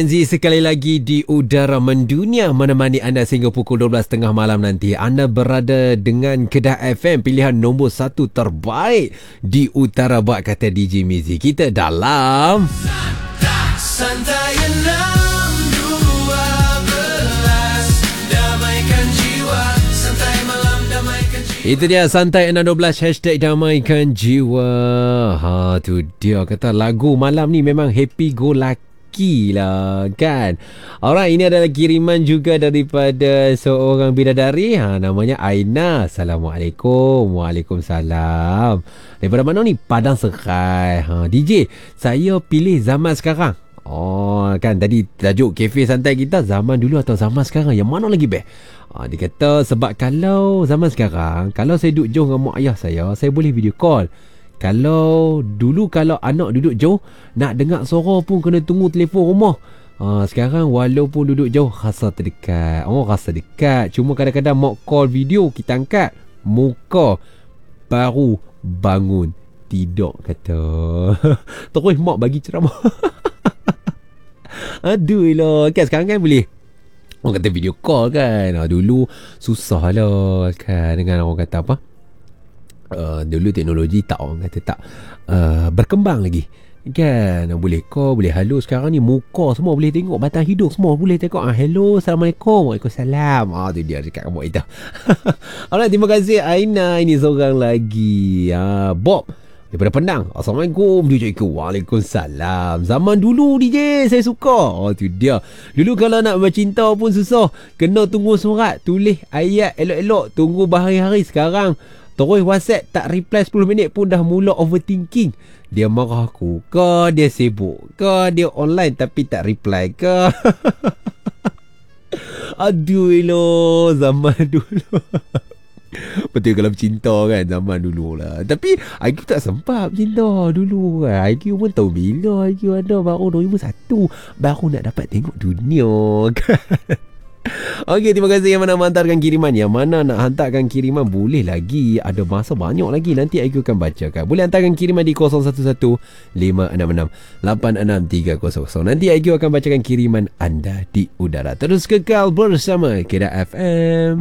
Sekali lagi di Udara Mendunia menemani anda sehingga pukul 12.30 malam nanti. Anda berada dengan Kedah FM, pilihan nombor 1 terbaik di Utara Buat Kata DJ Mizi. Kita dalam Santai 6.12 Damaikan jiwa. Santai malam damaikan jiwa. Itu dia Santai 6.12 hashtag damaikan jiwa. Tu dia kata lagu malam ni memang happy go lucky lah kan. Alright, ini adalah kiriman juga daripada seorang bidadari, namanya Aina. Assalamualaikum. Waalaikumsalam. Daripada mana ni? Padang Serai. DJ, saya pilih zaman sekarang. Kan tadi tajuk kafe santai kita zaman dulu atau zaman sekarang, yang mana lagi best? Dia kata sebab kalau zaman sekarang, kalau saya duduk jauh dengan mak ayah saya boleh video call. Kalau anak duduk jauh, nak dengar suara pun kena tunggu telefon rumah. Sekarang walaupun duduk jauh, rasa terdekat. Rasa dekat. Cuma kadang-kadang mak call video, kita angkat. Muka baru bangun tidur, kata. Terus mak bagi ceramah. Aduh lah. Kan sekarang kan boleh, orang kata video call kan. Dulu susah lah kan. Dengan orang kata apa, dulu teknologi tak, orang kata tak berkembang lagi kan. Boleh call, boleh halo. Sekarang ni muka semua boleh tengok, batang hidung semua boleh tengok. Hello, Assalamualaikum. Waalaikumsalam. Tu dia cakap dengan itu. Alright, terima kasih Aina. Ini seorang lagi Bob daripada Penang. Assalamualaikum. Dia cakap Waalaikumsalam. Zaman dulu DJ saya suka. Tu dia. Dulu kalau nak bercinta pun susah, kena tunggu surat, tulis ayat elok-elok, tunggu berhari-hari. Sekarang terus WhatsApp tak reply 10 minit pun dah mula overthinking. Dia marah aku ke, dia sibuk ke, dia online tapi tak reply ke. Aduh lo, zaman dulu. Betul kalau bercinta kan, zaman dulu lah. Tapi IQ tak sempat bercinta dulu kan. IQ pun tahu bila IQ ada, baru 2001 baru nak dapat tengok dunia kan. Okey, terima kasih yang mana hantarkan kiriman. Yang mana nak hantarkan kiriman boleh lagi, ada masa banyak lagi, nanti aku akan bacakan. Boleh hantarkan kiriman di 0115668630. Nanti aku akan bacakan kiriman anda di udara. Terus kekal bersama Kedah FM.